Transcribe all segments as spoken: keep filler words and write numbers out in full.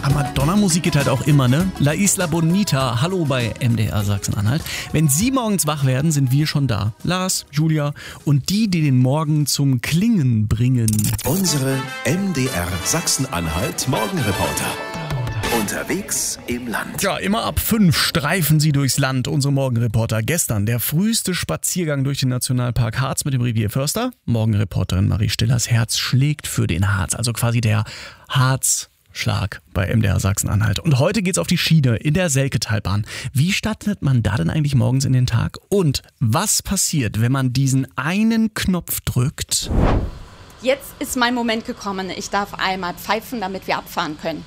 Aber Madonna-Musik geht halt auch immer, ne? La Isla Bonita, hallo bei M D R Sachsen-Anhalt. Wenn Sie morgens wach werden, sind wir schon da. Lars, Julia und die, die den Morgen zum Klingen bringen. Unsere M D R Sachsen-Anhalt Morgenreporter. Unterwegs im Land. Ja, immer ab fünf streifen sie durchs Land, unsere Morgenreporter. Gestern der früheste Spaziergang durch den Nationalpark Harz mit dem Revierförster. Morgenreporterin Marie Stillers Herz schlägt für den Harz, also quasi der Harzschlag bei M D R Sachsen-Anhalt. Und heute geht's auf die Schiene in der Selketalbahn. Wie startet man da denn eigentlich morgens in den Tag? Und was passiert, wenn man diesen einen Knopf drückt? Jetzt ist mein Moment gekommen. Ich darf einmal pfeifen, damit wir abfahren können.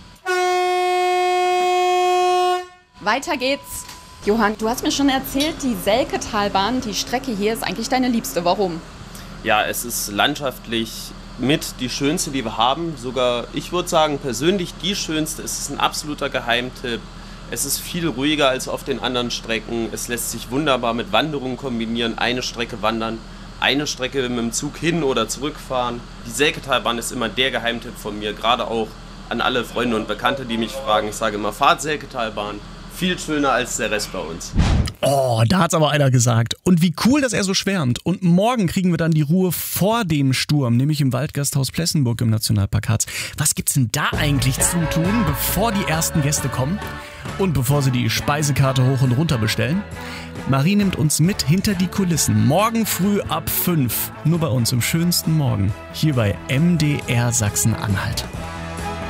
Weiter geht's. Johann, du hast mir schon erzählt, die Selketalbahn, die Strecke hier ist eigentlich deine liebste. Warum? Ja, es ist landschaftlich mit die schönste, die wir haben. Sogar, ich würde sagen, persönlich die schönste. Es ist ein absoluter Geheimtipp. Es ist viel ruhiger als auf den anderen Strecken. Es lässt sich wunderbar mit Wanderungen kombinieren. Eine Strecke wandern, eine Strecke mit dem Zug hin- oder zurückfahren. Die Selketalbahn ist immer der Geheimtipp von mir, gerade auch an alle Freunde und Bekannte, die mich fragen. Ich sage immer, fahrt Selketalbahn. Viel schöner als der Rest bei uns. Oh, da hat's aber einer gesagt. Und wie cool, dass er so schwärmt. Und morgen kriegen wir dann die Ruhe vor dem Sturm, nämlich im Waldgasthaus Plessenburg im Nationalpark Harz. Was gibt's denn da eigentlich zu tun, bevor die ersten Gäste kommen? Und bevor sie die Speisekarte hoch und runter bestellen? Marie nimmt uns mit hinter die Kulissen. Morgen früh ab fünf. Nur bei uns im schönsten Morgen. Hier bei M D R Sachsen-Anhalt.